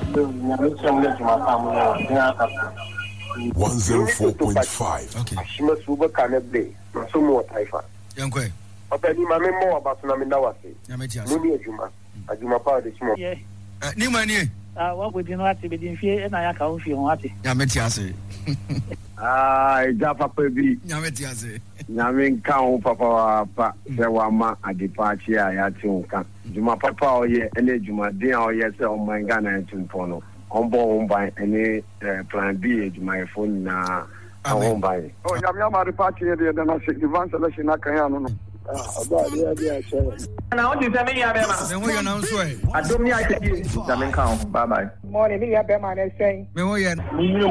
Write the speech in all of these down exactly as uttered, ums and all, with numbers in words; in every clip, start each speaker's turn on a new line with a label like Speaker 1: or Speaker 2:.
Speaker 1: one zero four point five.
Speaker 2: Okay.
Speaker 3: Ashima Suba Canable, Masumo Taifa.
Speaker 2: Young Quay.
Speaker 3: Open my memo about Naminawasi.
Speaker 2: Yametias.
Speaker 3: Muni Juma. Ajuma Power this morning.
Speaker 4: Yeah.
Speaker 2: New money.
Speaker 4: Uh, what would you know what to be in fear and I can't feel what it.
Speaker 2: Yametias.
Speaker 5: Ah, Jaffa Pebi.
Speaker 2: Yametias.
Speaker 5: Yamin Cow Papa, Sewama, a departure, Yatunka. Juma Papa, or ye, any Juma, dear, or yes, on my Ghana and Tumpono. On board by any plan B, my phone now. Home by. Oh, Yamama departure, then I say, the one selection I can. About the idea,
Speaker 6: now, what is the media?
Speaker 2: Then we announce way.
Speaker 6: I don't need to Jamin count. Bye bye.
Speaker 4: Morning, me, Beman is saying.
Speaker 2: Me, we are.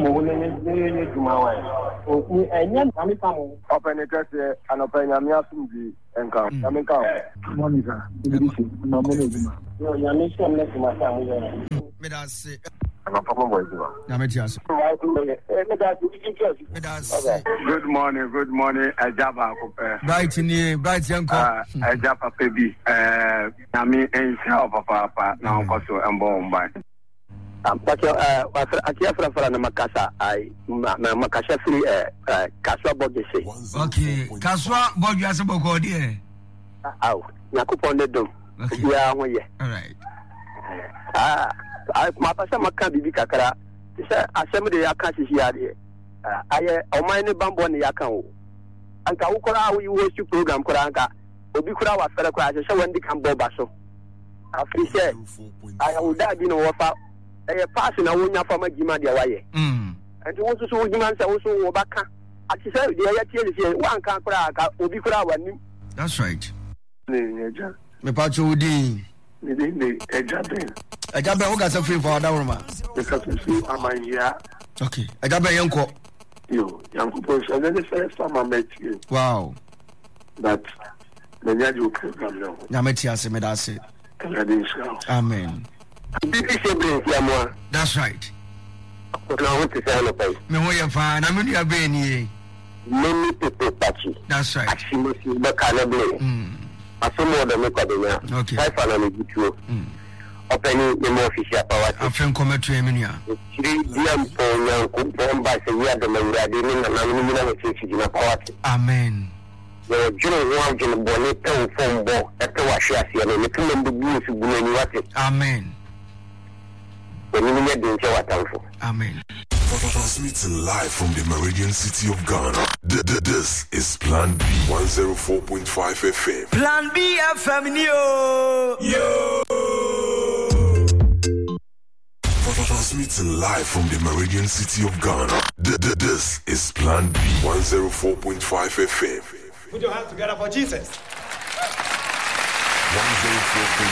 Speaker 3: And young Amicamo, open a dress and open a Miasumbi and come. Yamin count.
Speaker 5: Morning, sir. No money.
Speaker 3: No, Yamisha left my family.
Speaker 2: Me that say.
Speaker 3: I'm a problem with you.
Speaker 2: Yametias.
Speaker 5: Good morning, good morning, Ajaba.
Speaker 2: Bright in the bright young
Speaker 5: car. Ajaba Pebi. Uh, Yami and Shao Papa, now also and born by.
Speaker 3: I'm talking, uh, I can't for Makasa. I, Makasa free, uh, Kaswa Bogese.
Speaker 2: Okay, Kaswa Bogasa Bogodi.
Speaker 3: Oh, Nakupon the Dome. Yeah, all
Speaker 2: right.
Speaker 3: Ah. I my person can be kakara. Say assembly account is here. I o mine bambo ne yakan. Anka ukora we host program kora anka. Obi kura wa fere kora say when di kan boba so. Afi say I would have been over. Eh pass na wonya fama gima dia waye.
Speaker 2: Mm.
Speaker 3: Enti wo so so gima say wo so wo baka. Ati say dia ya tie tie wan kan kora aka obi kura wa nim.
Speaker 2: That's right.
Speaker 3: Ne nyeja.
Speaker 2: Me pa chudi.
Speaker 3: Ne ne ejabe.
Speaker 2: Ejabe wo ga say free for that woman.
Speaker 3: Because you see amanya.
Speaker 2: Okay. Ejabe yanko.
Speaker 3: Yo, yanko boys, and then the first time I met you.
Speaker 2: Wow.
Speaker 3: That the new program now.
Speaker 2: Yametias me that say. Amen. That's right. Me wo ya fa na me ya be ni.
Speaker 3: Many people touch it.
Speaker 2: That's right.
Speaker 3: Actually, the calibre.
Speaker 2: Mm.
Speaker 3: Asomo de me kwade
Speaker 2: okay.
Speaker 3: Five and a good mm. Opening the more official power.
Speaker 2: I think come to Eminia.
Speaker 3: Three diam for young coupon by the year the man that didn't and I'm power.
Speaker 2: Amen.
Speaker 3: The June one June Bonito phone ball at the Washiasi and the Kuman the Blues who will what it.
Speaker 2: Amen.
Speaker 3: The minute didn't show what I'm for.
Speaker 2: Amen.
Speaker 1: Transmitting live from the Meridian City of Ghana. This is Plan B one oh four point five F M.
Speaker 2: Plan B F M, yo! Yo!
Speaker 1: Transmitting live from the Meridian City of Ghana. This is Plan B one oh four point five F M.
Speaker 6: Put your hands together for Jesus.
Speaker 1: one oh four point five